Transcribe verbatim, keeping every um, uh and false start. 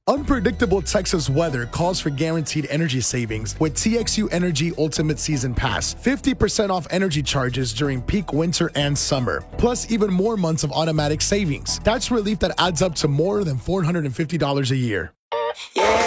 Unpredictable Texas weather calls for guaranteed energy savings with T X U Energy Ultimate Season Pass. fifty percent off energy charges during peak winter and summer, plus even more months of automatic savings. That's relief that adds up to more than four hundred fifty dollars a year. Yeah.